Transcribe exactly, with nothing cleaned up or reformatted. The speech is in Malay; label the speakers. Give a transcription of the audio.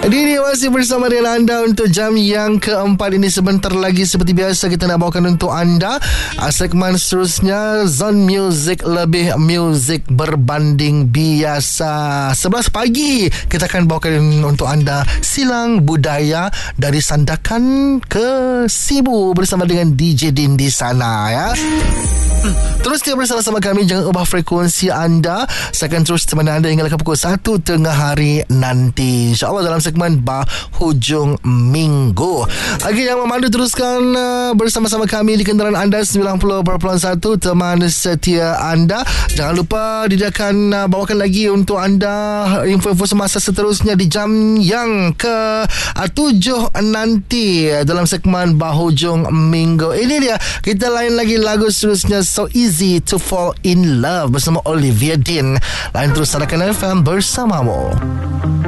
Speaker 1: Dini masih bersama dengan anda untuk jam yang keempat ini. Sebentar lagi seperti biasa kita nak bawakan untuk anda uh, segmen seterusnya, Zone Music, lebih muzik berbanding biasa. sebelas pagi kita akan bawakan untuk anda Silang Budaya dari Sandakan ke Sibu bersama dengan D J Din di sana ya. Terus dia bersama-sama kami. Jangan ubah frekuensi anda. Saya akan terus temani anda hingga pukul satu tengah hari nanti, InsyaAllah dalam segmen Bahujung Minggu. Lagi yang memandu teruskan uh, bersama-sama kami di kenderaan anda sembilan puluh perpuluhan satu, teman setia anda. Jangan lupa dia akan uh, bawakan lagi untuk anda info-info semasa seterusnya di jam yang ke uh, tujuh nanti uh, dalam segmen Bahujung Minggu. Ini dia, kita lain lagi lagu seterusnya, So Easy to Fall in Love bersama Olivia Dean. Lain terus Sandakan F M bersamamu.